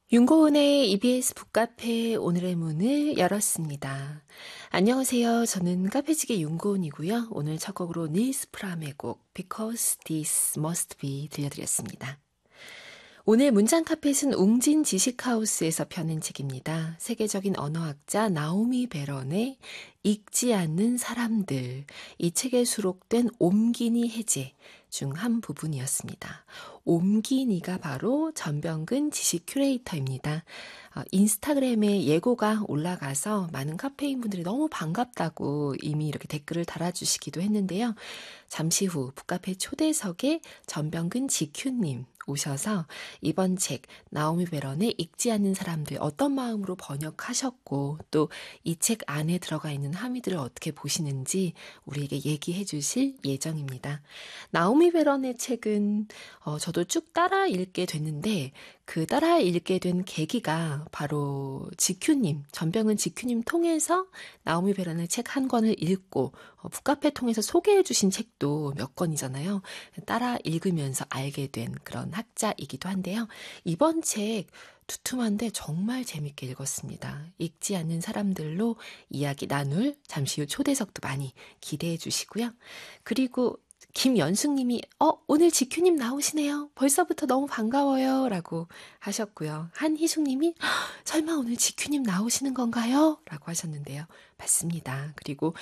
윤고은의 EBS 북카페 오늘의 문을 열었습니다. 안녕하세요. 저는 카페지게 윤고은이고요. 오늘 첫 곡으로 닐스 프람의 곡 Because This Must Be 들려드렸습니다. 오늘 문장 카펫은 웅진 지식하우스에서 펴낸 책입니다. 세계적인 언어학자 나오미 베런의 읽지 않는 사람들, 이 책에 수록된 옴기니 해제 중 한 부분이었습니다. 옴기니가 바로 전병근 지식 큐레이터입니다. 인스타그램에 예고가 올라가서 많은 카페인 분들이 너무 반갑다고 이미 이렇게 댓글을 달아주시기도 했는데요. 잠시 후 북카페 초대석에 전병근 지큐님 오셔서 이번 책 나오미 베런의 읽지 않는 사람들 어떤 마음으로 번역하셨고 또 이 책 안에 들어가 있는 함의들을 어떻게 보시는지 우리에게 얘기해 주실 예정입니다. 나오미 베런의 책은 저도 쭉 따라 읽게 됐는데 그 따라 읽게 된 계기가 바로 지큐님, 전병은 지큐님 통해서 나오미 베런의 책 한 권을 읽고 북카페 통해서 소개해 주신 책도 몇 권이잖아요. 따라 읽으면서 알게 된 그런 학자이기도 한데요. 이번 책 두툼한데 정말 재밌게 읽었습니다. 읽지 않는 사람들로 이야기 나눌 잠시 후 초대석도 많이 기대해 주시고요. 그리고 김연숙님이 오늘 지큐님 나오시네요. 벌써부터 너무 반가워요. 라고 하셨고요. 한희숙님이 설마 오늘 지큐님 나오시는 건가요? 라고 하셨는데요. 맞습니다. 그리고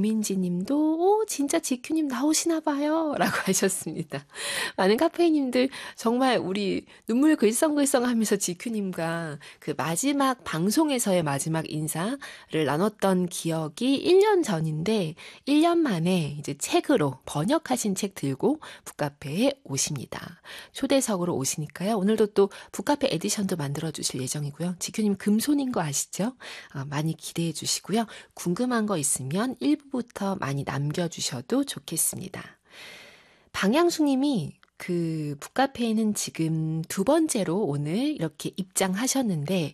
도민지님도 진짜 지큐님 나오시나 봐요. 라고 하셨습니다. 많은 카페인님들 정말 우리 눈물 글썽글썽 하면서 지큐님과 그 마지막 방송에서의 마지막 인사를 나눴던 기억이 1년 전인데 1년 만에 이제 책으로 번역하신 책 들고 북카페에 오십니다. 초대석으로 오시니까요. 오늘도 또 북카페 에디션도 만들어주실 예정이고요. 지큐님 금손인 거 아시죠? 많이 기대해 주시고요. 궁금한 거 있으면 1부부터 많이 남겨주셔도 좋겠습니다. 방향수님이 그 북카페에는 지금 두 번째로 오늘 이렇게 입장하셨는데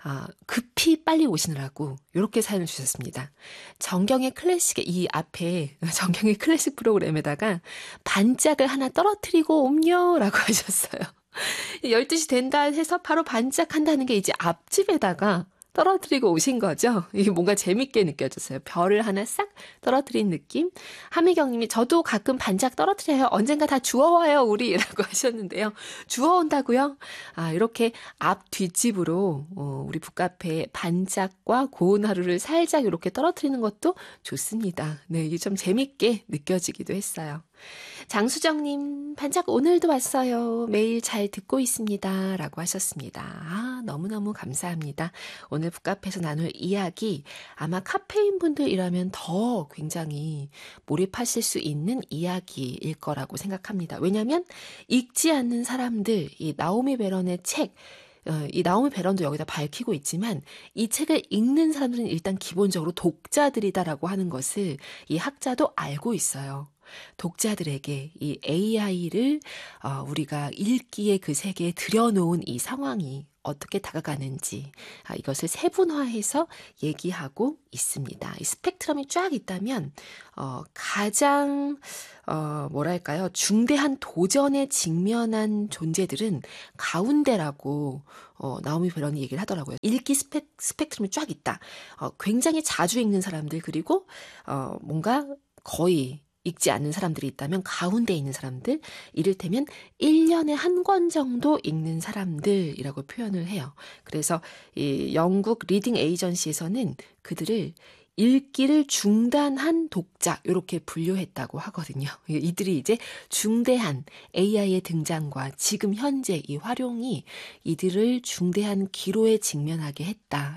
급히 빨리 오시느라고 이렇게 사연을 주셨습니다. 정경의 클래식의 이 앞에 정경의 클래식 프로그램에다가 반짝을 하나 떨어뜨리고 옴요라고 하셨어요. 12시 된다 해서 바로 반짝한다는 게 이제 앞집에다가 떨어뜨리고 오신 거죠. 이게 뭔가 재밌게 느껴졌어요. 별을 하나 싹 떨어뜨린 느낌. 하미경님이 저도 가끔 반짝 떨어뜨려요. 언젠가 다 주워와요 우리 라고 하셨는데요. 주워온다고요? 이렇게 앞 뒷집으로 우리 북카페 반짝과 고운 하루를 살짝 이렇게 떨어뜨리는 것도 좋습니다. 네, 이게 좀 재밌게 느껴지기도 했어요. 장수정님, 반짝 오늘도 왔어요. 매일 잘 듣고 있습니다. 라고 하셨습니다. 너무너무 감사합니다. 오늘 북카페에서 나눌 이야기, 아마 카페인 분들이라면 더 굉장히 몰입하실 수 있는 이야기일 거라고 생각합니다. 왜냐하면 읽지 않는 사람들, 이 나오미 베런의 책, 이 나오미 베런도 여기다 밝히고 있지만 이 책을 읽는 사람들은 일단 기본적으로 독자들이다라고 하는 것을 이 학자도 알고 있어요. 독자들에게 이 AI를 우리가 읽기에 그 세계에 들여놓은 이 상황이 어떻게 다가가는지 이것을 세분화해서 얘기하고 있습니다. 이 스펙트럼이 쫙 있다면 가장 뭐랄까요? 중대한 도전에 직면한 존재들은 가운데라고 나오미 베런이 얘기를 하더라고요. 읽기 스펙트럼이 쫙 있다. 굉장히 자주 읽는 사람들 그리고 뭔가 거의 읽지 않는 사람들이 있다면 가운데 있는 사람들, 이를테면 1년에 한 권 정도 읽는 사람들이라고 표현을 해요. 그래서 이 영국 리딩 에이전시에서는 그들을 읽기를 중단한 독자 이렇게 분류했다고 하거든요. 이들이 이제 중대한 AI의 등장과 지금 현재 이 활용이 이들을 중대한 기로에 직면하게 했다.